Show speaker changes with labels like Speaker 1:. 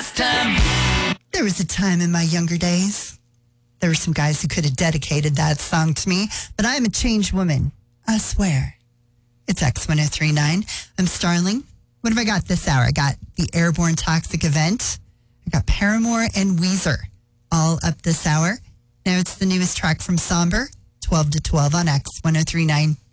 Speaker 1: There was a time in my younger days. There were some guys who could have dedicated that song to me, but I'm a changed woman. I swear. It's X1039. I'm Starling. What have I got this hour? I got the Airborne Toxic Event. I got Paramore and Weezer all up this hour. Now it's the newest track from Somber, 12 to 12 on X1039.